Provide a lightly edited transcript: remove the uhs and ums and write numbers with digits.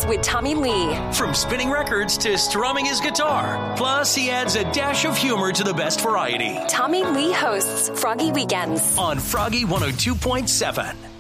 with Tommy Lee. From spinning records to strumming his guitar. Plus, he adds a dash of humor to the best variety. Tommy Lee hosts Froggy Weekends on Froggy 102.7.